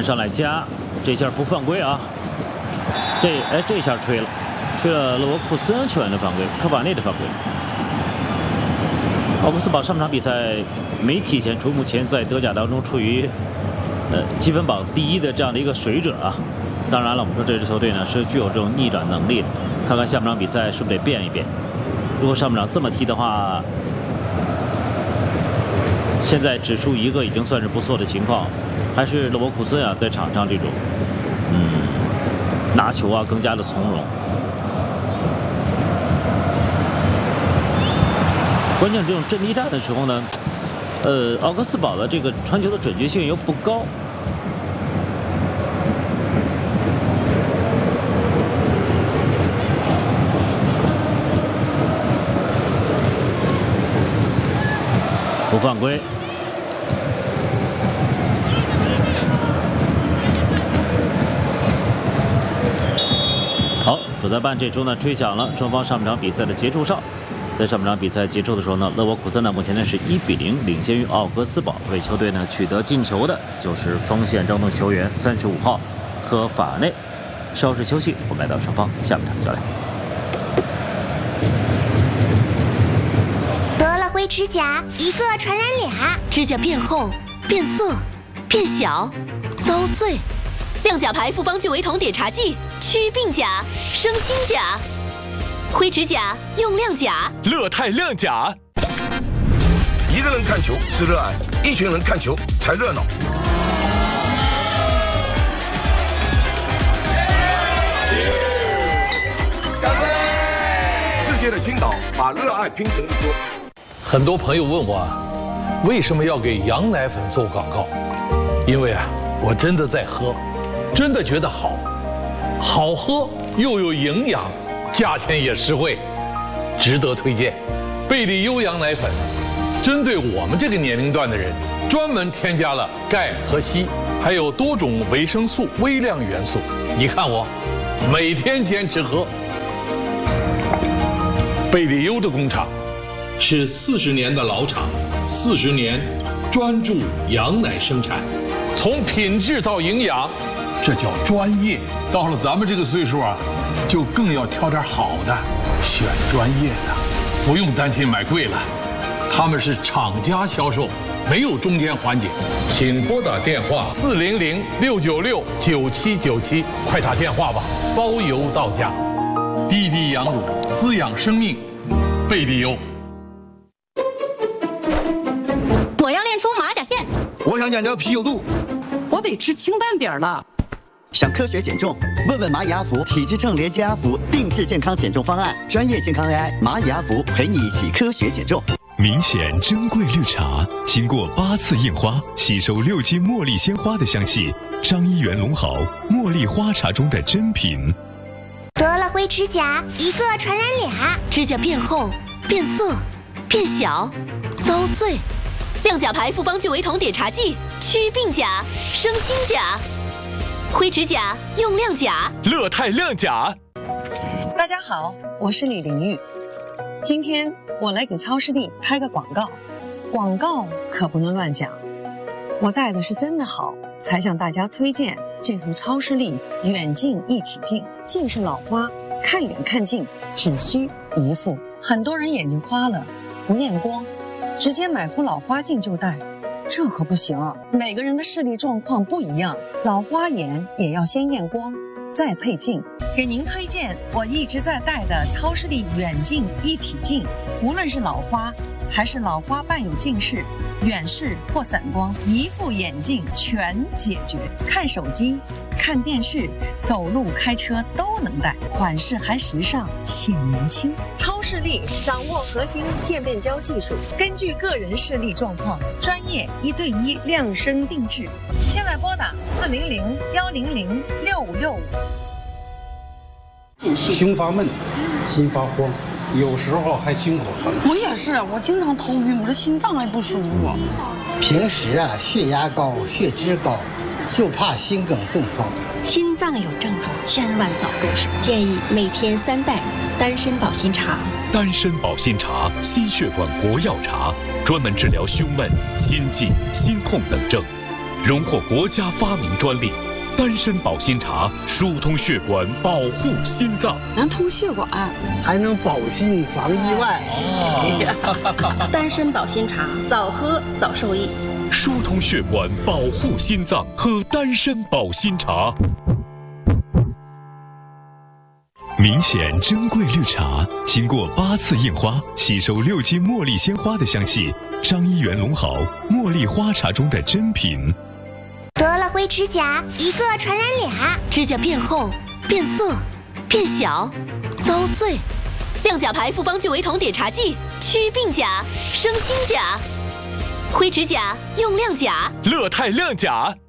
上来加，这下不犯规啊！这下吹了勒沃库森球员的犯规，科瓦内的犯规。奥格斯堡上场比赛没体现出目前在德甲当中处于积分榜第一的这样的一个水准啊。当然了，我们说这支球队呢是具有这种逆转能力的，看看下半场比赛是不是得变一变。如果上半场这么踢的话，现在只输一个已经算是不错的情况，还是勒沃库森啊在场上这种拿球啊更加的从容。关键这种阵地战的时候呢，奥格斯堡的这个传球的准确性又不高。不犯规。好，主裁判这周呢吹响了双方上半场比赛的结束哨。在上半场比赛结束的时候呢，勒沃库森呢目前呢是1比0领先于奥格斯堡。为球队呢取得进球的就是锋线中的球员35号科法内。稍事休息，我们来到双方下半场较量。 得了灰指甲，一个传染俩， 指甲变厚、变色、变小、遭碎。亮甲牌复方聚维酮碘茶剂，祛病甲，生新甲。灰指甲用亮甲， 乐泰亮甲。 一个人看球是热爱，一群人看球才热闹。干杯！世界的青岛把热爱拼成一桌。 很多朋友问我，为什么要给羊奶粉做广告？因为我真的在喝，真的觉得好喝又有营养。价钱也实惠，值得推荐。贝利优羊奶粉，针对我们这个年龄段的人，专门添加了钙和硒，还有多种维生素、微量元素。你看我，每天坚持喝。贝利优的工厂是40年的老厂，40年专注羊奶生产，从品质到营养，这叫专业。到了咱们这个岁数就更要挑点好的，选专业的，不用担心买贵了。他们是厂家销售，没有中间环节。请拨打电话400-696-9797，快打电话吧，包邮到家。滴滴羊乳，滋养生命，贝利优。 我要练出马甲线， 我想减掉啤酒肚， 我得吃清淡点了。 想科学减重？问问蚂蚁阿福体脂秤连接阿福定制健康减重方案，专业健康 AI 蚂蚁阿福陪你一起科学减重。 明显珍贵绿茶，经过8次印花，吸收6斤茉莉鲜花的香气，张一元龙好茉莉花茶中的珍品。 得了灰指甲，一个传染俩， 指甲变厚、变色、变小、遭碎。亮甲牌复方聚维酮碘茶剂，祛病甲，生新甲。灰指甲用亮甲， 乐泰亮甲。 大家好，我是李玲玉。今天我来给超视力拍个广告，广告可不能乱讲。我戴的是真的好，才向大家推荐这副超视力远近一体镜。近视老花，看远看近只需一副。很多人眼睛花了，不验光，直接买副老花镜就戴。这可不行，每个人的视力状况不一样，老花眼也要先验光，再配镜。给您推荐我一直在戴的超视力远近一体镜，无论是老花还是老花伴有近视、远视或散光，一副眼镜全解决。看手机、看电视、走路、开车都能戴，款式还时尚，显年轻。超视力掌握核心渐变焦技术，根据个人视力状况，专业1对1量身定制。现在拨打400-100-6565。 心发闷，心发慌，有时候还心口疼。 我也是，我经常头晕，我这心脏还不舒服。 平时血压高、血脂高，就怕心梗中风。 心脏有症候，千万早动手。建议每天3袋丹参保心茶。 丹参保心茶，心血管国药茶，专门治疗胸闷、心悸、心痛等症。 荣获国家发明专利。丹参保心茶疏通血管，保护心脏。 能通血管， 还能保心防意外。 丹参保心茶，早喝早受益。 疏通血管，保护心脏，喝丹参保心茶。 明显珍贵绿茶，经过8次印花，吸收6斤茉莉鲜花的香气。张一元龙好茉莉花茶中的珍品。 得了灰指甲，一个传染俩。 指甲变厚、变色、变小、遭碎。亮甲牌复方聚维酮碘茶剂，祛病甲、生新甲。灰指甲用亮甲， 乐泰亮甲。